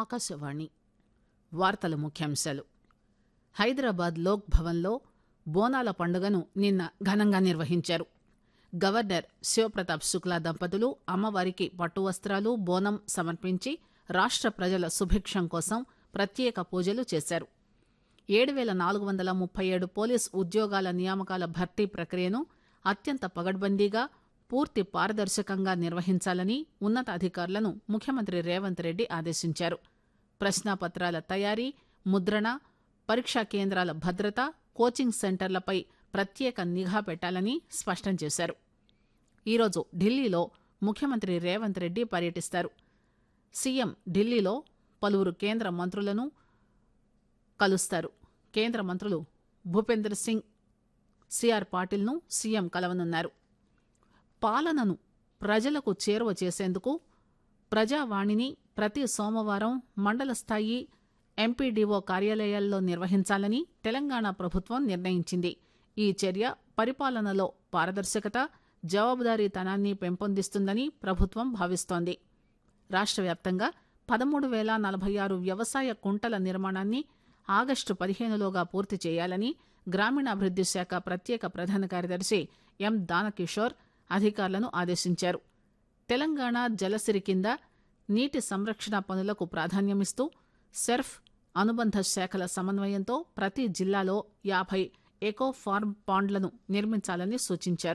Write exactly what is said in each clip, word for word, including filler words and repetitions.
ఆకాశవాణి వార్తల ముఖ్యాంశాలు. హైదరాబాద్ లోక్ భవన్లో బోనాల పండుగను నిన్న ఘనంగా నిర్వహించారు. గవర్నర్ శివప్రతాప్ శుక్లా దంపతులు అమ్మవారికి పట్టు వస్త్రాలు, బోనం సమర్పించి రాష్ట ప్రజల సుభిక్షం కోసం ప్రత్యేక పూజలు చేశారు. ఏడు పేల నాలుగు వందల ముప్పై ఏడు పోలీస్ ఉద్యోగాల నియామకాల భర్తీ ప్రక్రియను అత్యంత పగడ్బందీగా, పూర్తి పారదర్శకంగా నిర్వహించాలని ఉన్నతాధికారులను ముఖ్యమంత్రి రేవంత్ రెడ్డి ఆదేశించారు. ప్రశ్నాపత్రాల తయారీ, ముద్రణ, పరీక్షా కేంద్రాల భద్రత, కోచింగ్ సెంటర్లపై ప్రత్యేక నిఘా పెట్టాలని స్పష్టం చేశారు. ఈరోజు ఢిల్లీలో ముఖ్యమంత్రి రేవంత్ రెడ్డి పర్యటిస్తారు. సీఎం ఢిల్లీలో పలువురు కేంద్ర మంత్రులను కలుస్తారు. కేంద్ర మంత్రులు భూపేంద్ర సింగ్, సిఆర్ పాటిల్ను సీఎం కలవనున్నారు. పాలనను ప్రజలకు చేరువ చేసేందుకు ప్రజావాణిని ప్రతి సోమవారం మండల స్థాయి ఎంపీడీఓ కార్యాలయాల్లో నిర్వహించాలని తెలంగాణ ప్రభుత్వం నిర్ణయించింది. ఈ చర్య పరిపాలనలో పారదర్శకత, జవాబుదారీతనాన్ని పెంపొందిస్తుందని ప్రభుత్వం భావిస్తోంది. రాష్ట్ర వ్యాప్తంగా పదమూడు వేల నలభై ఆరు వ్యవసాయ కుంటల నిర్మాణాన్ని ఆగస్టు పదిహేనులోగా పూర్తి చేయాలని గ్రామీణాభివృద్ది శాఖ ప్రత్యేక ప్రధాన కార్యదర్శి ఎం దానకిషోర్ అధికారులను ఆదేశించారు. తెలంగాణ జలసిరి కింద నీటి సంరక్షణ పనులకు ప్రాధాన్యమిస్తూ సెర్ఫ్, అనుబంధ శాఖల సమన్వయంతో ప్రతి జిల్లాలో యాభై ఎకో ఫార్మ్ పాండ్లను నిర్మించాలని సూచించారు.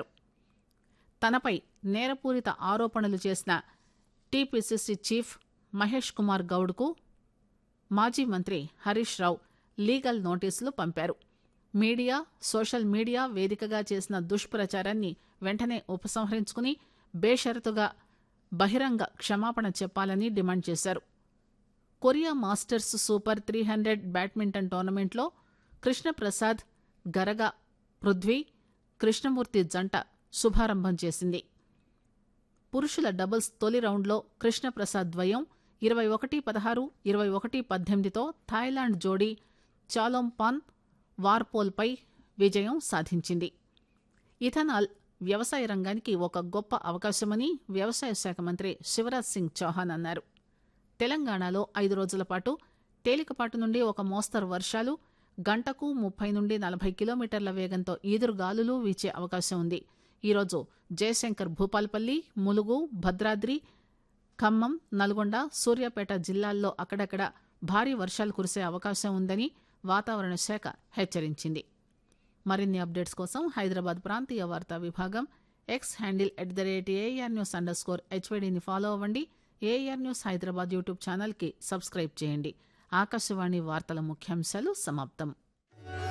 తనపై నేరపూరిత ఆరోపణలు చేసిన టీపీసీసీ చీఫ్ మహేష్ కుమార్ గౌడ్కు మాజీ మంత్రి హరీష్ రావు లీగల్ నోటీసులు పంపారు. మీడియా, సోషల్ మీడియా వేదికగా చేసిన దుష్ప్రచారాన్ని వెంటనే ఉపసంహరించుకుని బేషరతుగా బహిరంగ క్షమాపణ చెప్పాలని డిమాండ్ చేశారు. Korea masters super three hundred badminton టోర్నమెంట్లో కృష్ణప్రసాద్, గరగా పృథ్వీ, కృష్ణమూర్తి జంట శుభారంభం చేసింది. పురుషుల డబుల్స్ తొలి రౌండ్లో కృష్ణప్రసాద్ ద్వయం ఇరవై ఒకటి పదహారు, ఇరవై ఒకటి పద్దెనిమిదితో థాయిలాండ్ జోడీ చాలోంపాన్ వార్పోల్పై విజయం సాధించింది. ఇథనాల్ వ్యవసాయ రంగానికి ఒక గొప్ప అవకాశమని వ్యవసాయ శాఖ మంత్రి శివరాజ్ సింగ్ చౌహాన్ అన్నారు. తెలంగాణలో ఐదు రోజుల పాటు తేలికపాటి నుండి ఒక మోస్తరు వర్షాలు, గంటకు ముప్పై నుండి నలభై కిలోమీటర్ల వేగంతో ఈదురుగాలులు వీచే అవకాశం ఉంది. ఈరోజు జయశంకర్ భూపాల్పల్లి, ములుగు, భద్రాద్రి, ఖమ్మం, నల్గొండ, సూర్యాపేట జిల్లాల్లో అక్కడక్కడ భారీ వర్షాలు కురిసే అవకాశం ఉందని వాతావరణ శాఖ హెచ్చరించింది. మరిన్ని అప్డేట్స్ కోసం హైదరాబాద్ ప్రాంతీయ వార్తా విభాగం X handle at the rate AR news under score హెచ్వైడీని follow అవ్వండి. ఏఆర్ న్యూస్ హైదరాబాద్ యూట్యూబ్ ఛానల్కి సబ్స్క్రైబ్ చేయండి. ఆకాశవాణి వార్తల ముఖ్యాంశాలు సమాప్తం.